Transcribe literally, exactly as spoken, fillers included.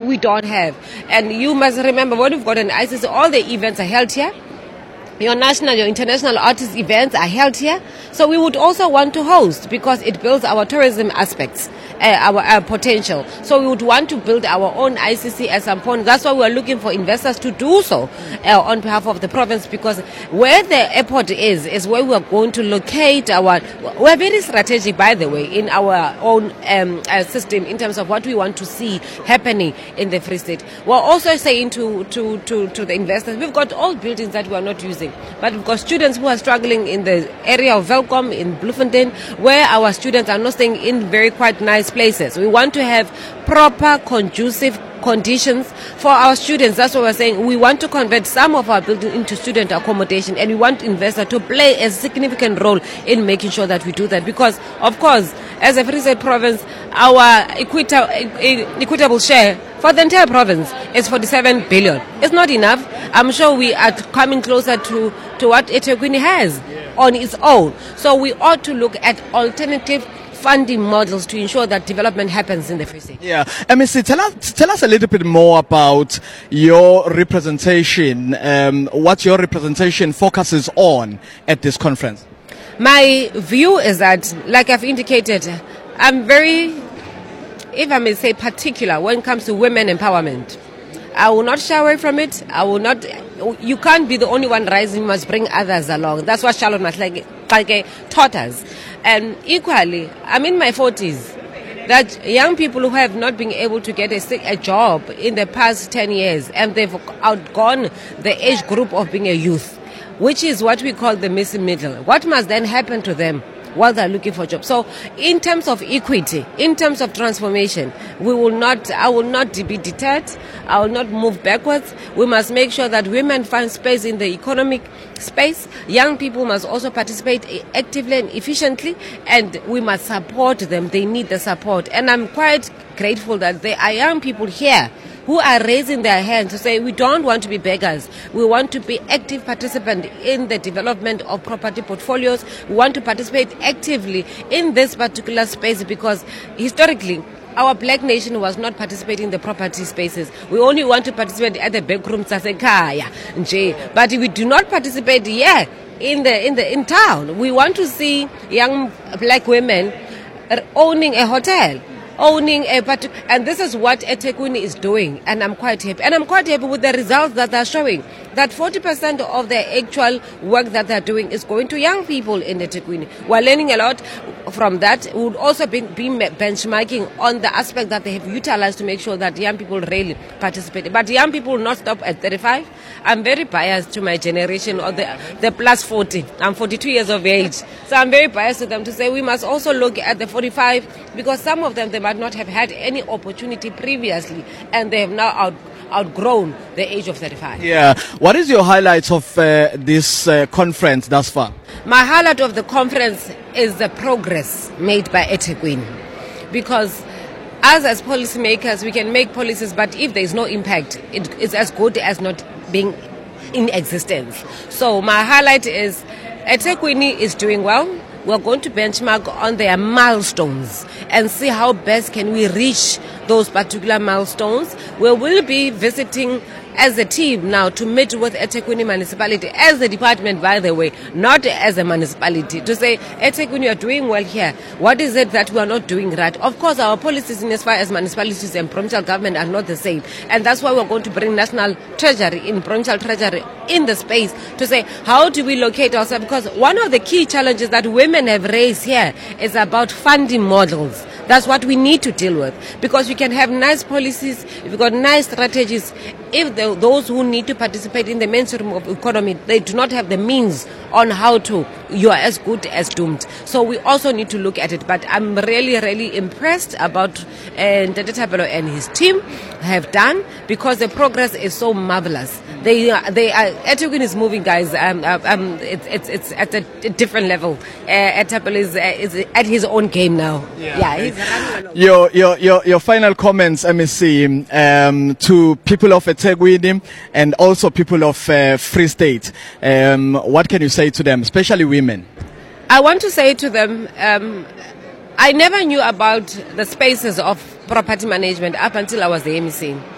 we don't have. And you must remember, when we've got an I C C, all the events are held here. Your national, your international artist events are held here. So we would also want to host, because it builds our tourism aspects, uh, our, our potential. So we would want to build our own I C C at some point. That's why we're looking for investors to do so uh, on behalf of the province, because where the airport is, is where we're going to locate our... We're very strategic, by the way, in our own um, uh, system in terms of what we want to see happening in the Free State. We're also saying to, to, to, to the investors, we've got old buildings that we are not using. But we've got students who are struggling in the area of Welkom, in Bloemfontein, where our students are not staying in very quite nice places. We want to have proper, conducive conditions for our students. That's what we're saying. We want to convert some of our buildings into student accommodation, and we want investors to play a significant role in making sure that we do that. Because, of course, as a Free State province, our equita- equitable share for the entire province is forty-seven billion. It's not enough. I'm sure we are coming closer to, to what eThekwini has on its own. So we ought to look at alternative funding models to ensure that development happens in the Free State. Yeah, M S C, tell us, tell us a little bit more about your representation, um, what your representation focuses on at this conference. My view is that, like I've indicated, I'm very, if I may say, particular when it comes to women empowerment. I will not shy away from it. I will not. You can't be the only one rising. You must bring others along. That's what Charlotte Maxeke taught us. And equally, I'm in my forties. That young people who have not been able to get a, a job in the past ten years, and they've outgone the age group of being a youth, which is what we call the missing middle. What must then happen to them while they're looking for jobs? So in terms of equity, in terms of transformation, we will not, I will not be deterred. I will not move backwards. We must make sure that women find space in the economic space. Young people must also participate actively and efficiently, and we must support them. They need the support. And I'm quite grateful that there are young people here who are raising their hands to say, we don't want to be beggars. We want to be active participants in the development of property portfolios. We want to participate actively in this particular space, because historically, our black nation was not participating in the property spaces. We only want to participate at the backrooms, but we do not participate here in the in the in town. We want to see young black women owning a hotel, owning a particular, and this is what eThekwini is doing, and I'm quite happy. And I'm quite happy with the results that they're showing, that forty percent of the actual work that they're doing is going to young people in eThekwini. We're learning a lot from that. We would also be, be benchmarking on the aspect that they have utilized to make sure that young people really participate. But young people will not stop at thirty-five. I'm very biased to my generation, or the, the plus forty. I'm forty-two years of age. So I'm very biased to them to say we must also look at the forty-five, because some of them, they might not have had any opportunity previously, and they have now out, outgrown the age of thirty-five. Yeah. What is your highlights of uh, this uh, conference thus far? My highlight of the conference is the progress made by eThekwini, because us as policymakers, we can make policies, but if there is no impact, it is as good as not being in existence. So my highlight is eThekwini is doing well. We're going to benchmark on their milestones and see how best can we reach those particular milestones. We will be visiting as a team now to meet with eThekwini municipality, as a department, by the way, not as a municipality, to say, eThekwini, you are doing well here. What is it that we are not doing right? Of course, our policies in as far as municipalities and provincial government are not the same. And that's why we're going to bring national treasury, in provincial treasury, in the space to say, how do we locate ourselves? Because one of the key challenges that women have raised here is about funding models. That's what we need to deal with, because we can have nice policies, we've got nice strategies. If the, those who need to participate in the mainstream of economy, they do not have the means on how to, you are as good as doomed. So we also need to look at it. But I'm really, really impressed about uh, Ndede Thapelo and his team have done, because the progress is so marvelous. They, are, they are, eThekwini is moving, guys. Um, um, it's, it's, it's at a different level. Uh, Thapelo is, uh, is at his own game now. Yeah. yeah he's running along. Your, your, your, your final comments, M S C, um, to people of eThekwini and also people of uh, Free State. Um, what can you say to them, especially women? I want to say to them, um, I never knew about the spaces of property management up until I was the M E C.